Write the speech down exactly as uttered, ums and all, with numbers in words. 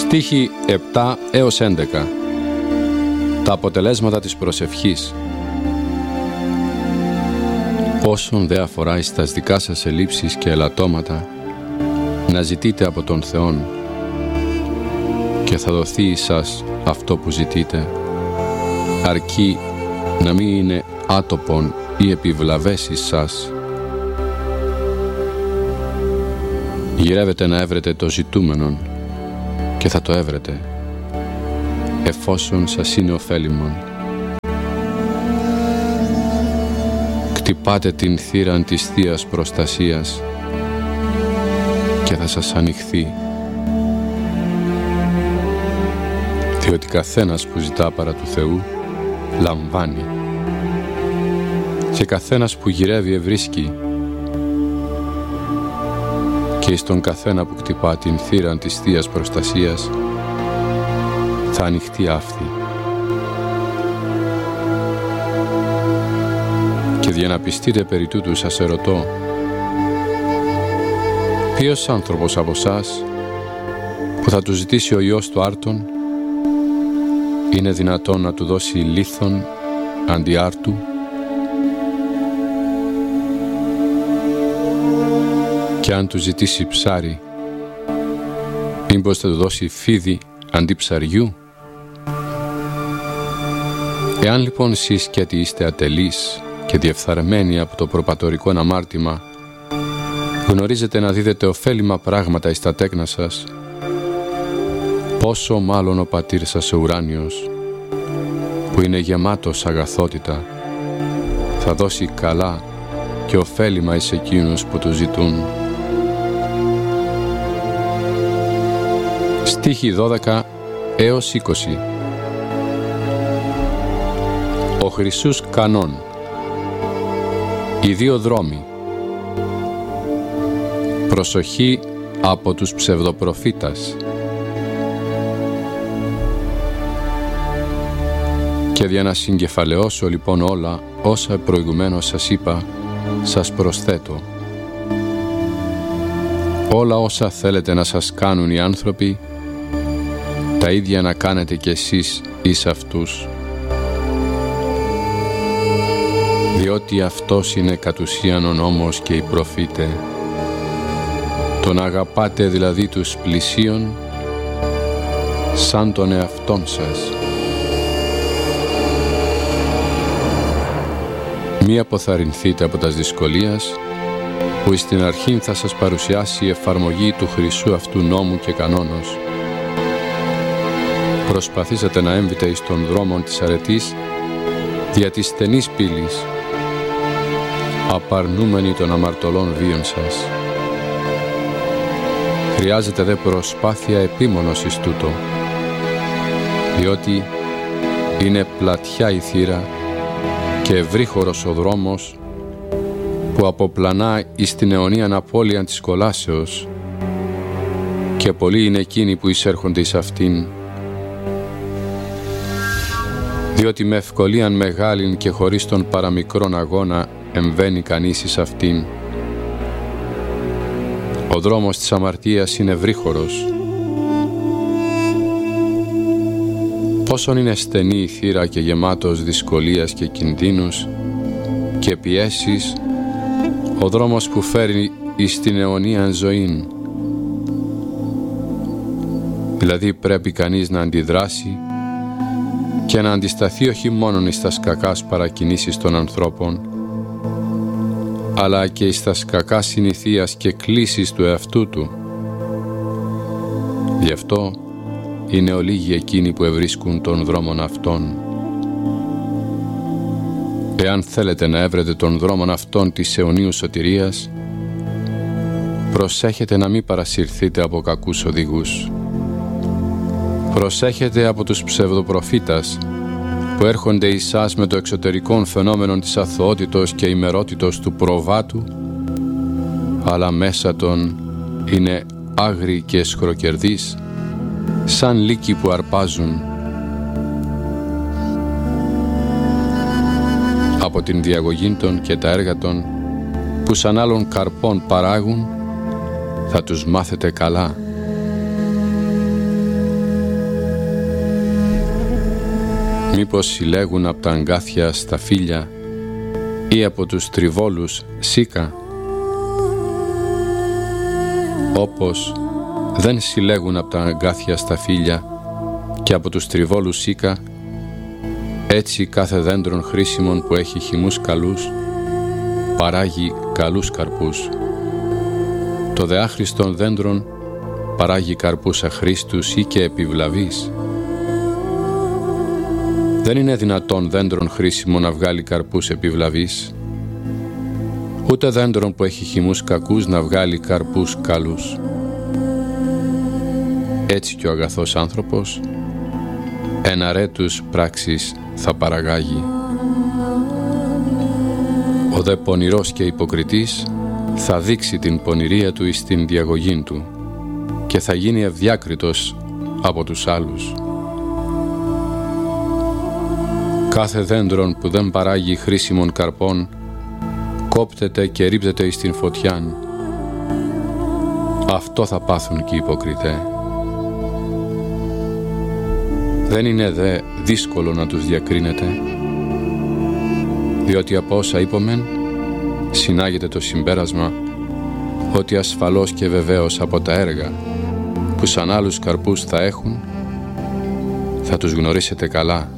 Στίχοι επτά έως έντεκα. Τα αποτελέσματα της προσευχής. Όσον δε αφορά εις τας δικά σας ελλείψεις και ελαττώματα, να ζητείτε από τον Θεόν και θα δοθεί εις σας αυτό που ζητείτε, αρκεί να μην είναι άτοπον ή επιβλαβές εις σας. Γυρεύετε να έβρετε το ζητούμενον και θα το έβρετε, εφόσον σας είναι ωφέλιμον. Κτυπάτε την θύραν της Θείας προστασίας και θα σας ανοιχθεί, διότι καθένας που ζητά παρά του Θεού λαμβάνει και καθένας που γυρεύει ευρίσκει, και εις τον καθένα που κτυπά την θύραν της Θείας προστασίας θα ανοιχτεί άφθη. Και για να πιστείτε περί τούτου σας ερωτώ, ποιος άνθρωπος από εσάς που θα του ζητήσει ο Υιός του άρτον είναι δυνατόν να του δώσει λίθον αντί άρτου? Και αν του ζητήσει ψάρι, μήπως θα του δώσει φίδι αντί ψαριού? Εάν λοιπόν εσείς κι ότι είστε ατελείς και διεφθαρμένοι από το προπατορικό αμάρτημα, γνωρίζετε να δίδετε ωφέλιμα πράγματα εις τα τέκνα σας, πόσο μάλλον ο Πατήρ σας ο ουράνιος, που είναι γεμάτος αγαθότητα, θα δώσει καλά και ωφέλιμα εις εκείνους που του ζητούν. Στίχοι δώδεκα έως είκοσι. Ο Χρυσούς Κανόν. Οι δύο δρόμοι. Προσοχή από τους ψευδοπροφήτας. Και για να συγκεφαλαιώσω λοιπόν όλα όσα προηγουμένως σας είπα, σας προσθέτω. Όλα όσα θέλετε να σας κάνουν οι άνθρωποι, τα ίδια να κάνετε κι εσείς εις αυτούς. Διότι αυτός είναι κατ' ουσίαν ο νόμος και οι προφήτε. Τον αγαπάτε δηλαδή τους πλησίον σαν τον εαυτόν σας. Μη αποθαρρυνθείτε από τας δυσκολίας που εις την αρχήν θα σας παρουσιάσει η εφαρμογή του χρυσού αυτού νόμου και κανόνος. Προσπαθήσατε να έμβετε εις των δρόμων της αρετής δια της στενής πύλης, απαρνούμενοι των αμαρτωλών βίων σας. Χρειάζεται δε προσπάθεια επίμονος εις τούτο, διότι είναι πλατιά η θύρα και ευρύχωρος ο δρόμος που αποπλανά εις την αιωνίαν απώλειαν της κολάσεως, και πολλοί είναι εκείνοι που εισέρχονται εις αυτήν. Διότι με ευκολίαν μεγάλην και χωρίς τον παραμικρόν αγώνα εμβαίνει κανείς εις αυτήν. Ο δρόμος της αμαρτίας είναι ευρύχωρος. Όσον είναι στενή η θύρα και γεμάτος δυσκολίας και κινδύνους και πιέσεις, ο δρόμος που φέρει εις την αιωνίαν ζωήν. Δηλαδή πρέπει κανείς να αντιδράσει και να αντισταθεί όχι μόνον εις τας κακάς παρακινήσεις των ανθρώπων, αλλά και εις τας κακάς συνηθίας και κλίσεις του εαυτού του. Γι' αυτό είναι ολίγοι εκείνοι που ευρίσκουν των δρόμων αυτών. Εάν θέλετε να έβρετε των δρόμων αυτών της αιωνίου σωτηρίας, προσέχετε να μην παρασυρθείτε από κακούς οδηγούς. Προσέχετε από τους ψευδοπροφήτας που έρχονται εις σας με το εξωτερικόν φαινόμενο της αθωότητος και ημερότητος του προβάτου, αλλά μέσα των είναι άγριοι και σκροκερδείς, σαν λύκοι που αρπάζουν. Από την διαγωγή των και τα έργα των που σαν άλλων καρπών παράγουν, θα τους μάθετε καλά. μήπως συλλέγουν από τα αγκάθια σταφύλια ή από τους τριβόλους σίκα? Όπως δεν συλλέγουν από τα αγκάθια σταφύλια και από τους τριβόλους σίκα, έτσι κάθε δέντρον χρήσιμον που έχει χυμούς καλούς παράγει καλούς καρπούς. Το δε άχρηστον δέντρον παράγει καρπούς αχρήστους ή και επιβλαβείς. Δεν είναι δυνατόν δέντρον χρήσιμο να βγάλει καρπούς επιβλαβείς, ούτε δέντρον που έχει χυμούς κακούς να βγάλει καρπούς καλούς. Έτσι και ο αγαθός άνθρωπος εν αρέτους πράξεις θα παραγάγει. Ο δε πονηρός και υποκριτής θα δείξει την πονηρία του εις την διαγωγήν του και θα γίνει ευδιάκριτος από τους άλλους. Κάθε δέντρον που δεν παράγει χρήσιμων καρπών κόπτεται και ρίπτεται εις την φωτιάν. Αυτό θα πάθουν και οι υποκριτέ. Δεν είναι δε δύσκολο να τους διακρίνετε, διότι από όσα είπομεν συνάγεται το συμπέρασμα ότι ασφαλώς και βεβαίως από τα έργα που σαν άλλους καρπούς θα έχουν θα τους γνωρίσετε καλά